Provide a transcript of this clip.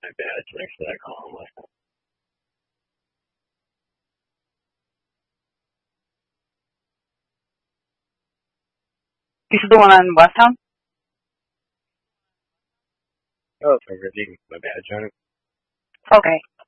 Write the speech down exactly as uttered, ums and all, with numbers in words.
My bad. It's next to that column. This is the one on Westtown? Oh, it's over. You can put my badge on it. Okay.